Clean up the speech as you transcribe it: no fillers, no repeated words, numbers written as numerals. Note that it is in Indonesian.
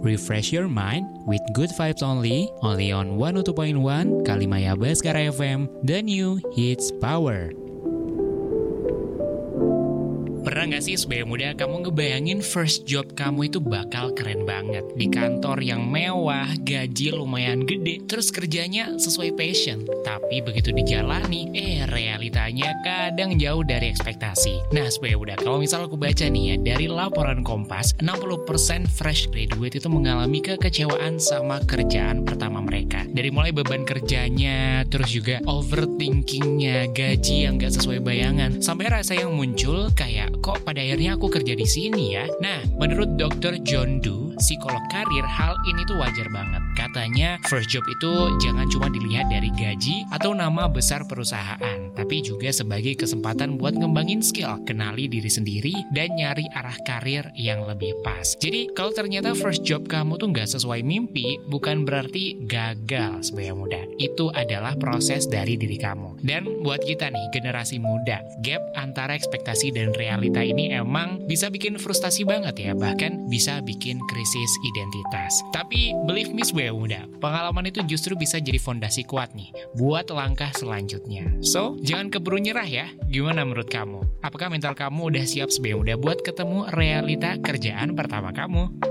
refresh your mind with good vibes only on 102.1 Kalimaya Baskara FM, the new hits power. Pernah gak sih sebagai muda kamu ngebayangin first job kamu itu bakal keren banget, di kantor yang mewah, gaji lumayan gede, terus kerjanya sesuai passion. Tapi begitu dijalani, realitanya kadang jauh dari ekspektasi. Nah sebagai muda, kalau misal aku baca nih ya, dari laporan Kompas, 60% fresh graduate itu mengalami kekecewaan sama kerjaan pertama mereka. Dari mulai beban kerjanya, terus juga overthinkingnya, gaji yang gak sesuai bayangan, sampai rasa yang muncul kayak, kok pada akhirnya aku kerja di sini ya? Nah, menurut Dr. John Doe, psikolog karir, hal ini tuh wajar banget. Katanya, first job itu jangan cuma dilihat dari gaji atau nama besar perusahaan, tapi juga sebagai kesempatan buat ngembangin skill, kenali diri sendiri, dan nyari arah karir yang lebih pas. Jadi, kalau ternyata first job kamu tuh nggak sesuai mimpi, bukan berarti gagal sebagai muda. Itu adalah proses dari diri kamu. Dan buat kita nih, generasi muda, gap antara ekspektasi dan realita ini emang bisa bikin frustasi banget ya, bahkan bisa bikin krisis identitas. Tapi believe me sebagai muda, pengalaman itu justru bisa jadi fondasi kuat nih buat langkah selanjutnya. So, jangan keburu nyerah ya. Gimana menurut kamu? Apakah mental kamu udah siap sebagai muda buat ketemu realita kerjaan pertama kamu?